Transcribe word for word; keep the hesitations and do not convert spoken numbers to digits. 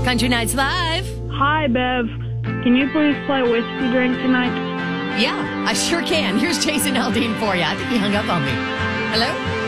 Country Nights Live. Hi, Bev. Can you please play Whiskey Drink tonight? Yeah, I sure can. Here's Jason Aldean for you. I think he hung up on me. Hello?